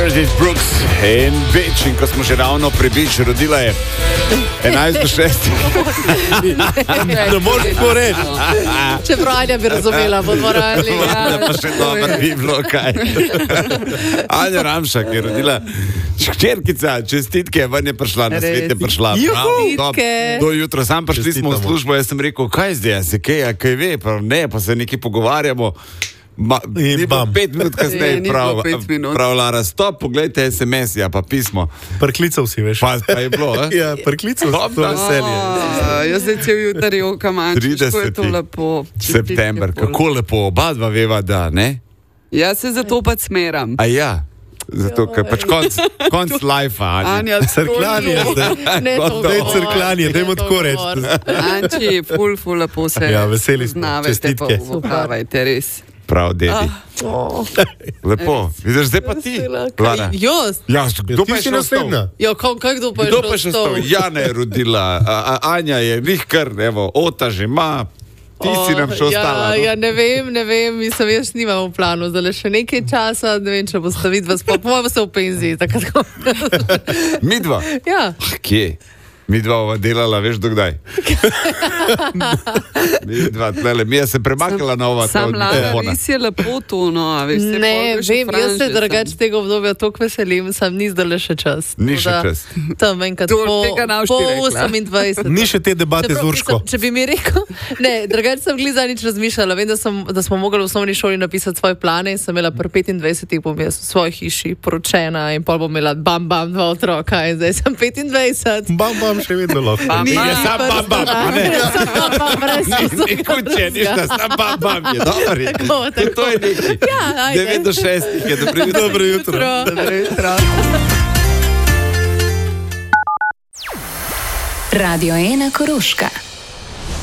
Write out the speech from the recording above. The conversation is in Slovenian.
Meredith Brooks in Beach, in ko smo že ravno pri Beach, rodila je 11.6. Ne moreš tako reči. Čeprav Anja bi razumela, bo dvorali. Pa še dobro bi bilo kaj. Anja Ramšak je rodila hčerkica, čestitke, ven je prišla, na svet je prišla. Do jutro, sam prišli smo v službo, jaz sem rekel, kaj zdaj, se kaj ve, pa ne, pa se nekaj pogovarjamo. Ni pa 5 minut kasneje prav Lara, stop, pogledajte SMS, ja, pa pismo. Prklical si, veš. Pa je bilo, Ja, prklical si, to veselje. Jaz zdaj cel jutar jokam, kako je to lepo. September, kako lepo, oba dva veva, da, ne? Jaz se zato pa smeram. A ja, zato, ker pač konc life-a, Anja, Crkljanje zdaj. Zdaj crkljanje, dajmo tako reči. Anči, ful lepo se Ja, veseli smo, znavete, čestitke. pa uvokavajte, res. Prav, dedi. Lepo. Vidiš, zdaj pa ti, Lara. Jaz? Ja, kdo pa je še naslednja? Ja, kdo pa je Kdo pa je še stal? Jana je rodila, Anja je vihkar, evo, Ota že ima, ti si nam še ostala. Ja, ne vem, mislim, jaz nimam v planu, zdaj še nekaj časa, ne vem, če boste vidva, pa se v penziji, tako. Midva? Ja. Kje? Midva ova delala, veš dokdaj? Midva, tlele, mi je se premakala na ova Sam Lara, res je lepo to, no, a veš, se Ne, polga še vem, jaz se franže drugače tega obdobja toliko veselim, sam ni zdaj še čas. Ni še čas. Tam enkrat Tega ne boš po ti rekla. 28. Ni še te debate z Čeprav, Urško. mislim, če bi mi rekel, ne, drugače sem glih za nič razmišljala. Vem, da smo mogli v osnovni šoli napisati svoje plane in sem imela pri 25 bom jaz v svoji hiši poročena in pol bom imela bam, 2 otroka in zdaj sem 25. Bam, še vedno lahko. Ni, je sam bam, a ne? Sam brez Ni kuće, ništa, sam bam, je dobro. Tako. To je nekaj. Ja, ajde. 9 do 6 je, dobro jutro. Dobro jutro. Radio 1 Koroška.